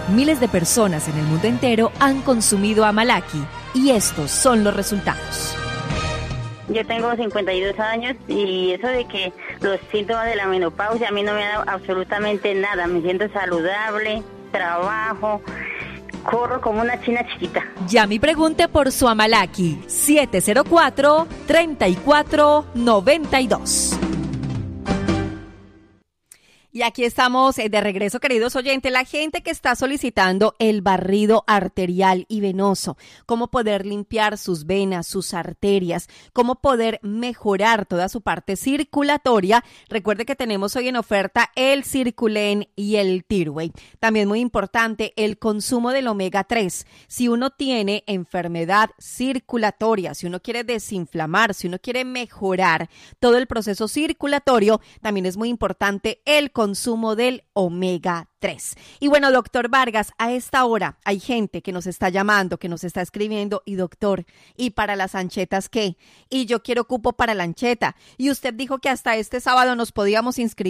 Miles de personas en el mundo entero han consumido Amalaki y estos son los resultados. Yo tengo 52 años y eso de que los síntomas de la menopausia a mí no me ha dado absolutamente nada. Me siento saludable, trabajo, corro como una china chiquita. Llame y pregunte por su Amalaki 704-3492. Y aquí estamos de regreso, queridos oyentes. La gente que está solicitando el barrido arterial y venoso, cómo poder limpiar sus venas, sus arterias, cómo poder mejorar toda su parte circulatoria. Recuerde que tenemos hoy en oferta el Circulen y el Tirway. También muy importante el consumo del omega 3. Si uno tiene enfermedad circulatoria, si uno quiere desinflamar, si uno quiere mejorar todo el proceso circulatorio, también es muy importante el consumo del omega 3. Y bueno, doctor Vargas, a esta hora hay gente que nos está llamando, que nos está escribiendo, y doctor, ¿y para las anchetas qué? Y yo quiero cupo para la ancheta. Y usted dijo que hasta este sábado nos podíamos inscribir.